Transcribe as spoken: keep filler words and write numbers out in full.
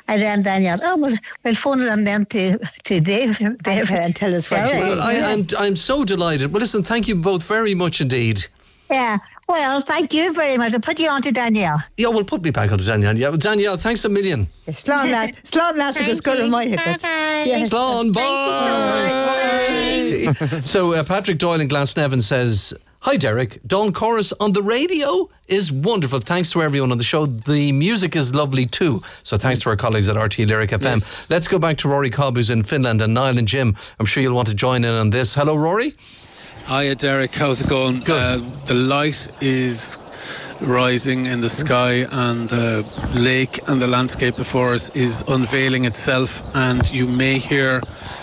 And then Danielle, oh, well, we'll phone it on then to, to Dave. Dave. And, and tell us what you Well, I, yeah. I'm, I'm so delighted. Well, listen, thank you both very much indeed. Yeah. Well, thank you very much. I'll put you on to Danielle. Yeah, well, put me back on to Danielle. Yeah, Danielle, thanks a million. Slán leat, slán leat agus go mai. Slán, bye. So uh, Patrick Doyle in Glasnevin says, hi Derek, Dawn Chorus on the radio is wonderful. Thanks to everyone on the show. The music is lovely too. So thanks to our colleagues at R T Lyric F M. Yes. Let's go back to Rory Cobb, who's in Finland, and Niall and Jim. I'm sure you'll want to join in on this. Hello, Rory. Hiya Derek, how's it going? Good. Uh, the light is rising in the sky and the lake and the landscape before us is unveiling itself, and you may hear